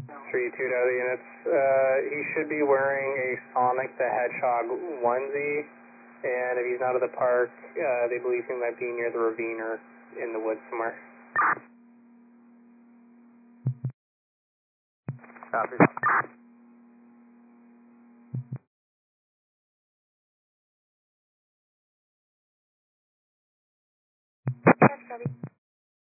3-2 to other units. He should be wearing a Sonic the Hedgehog onesie, and if he's not at the park, they believe he might be near the ravine or in the woods somewhere. Copy. Yes, Copy.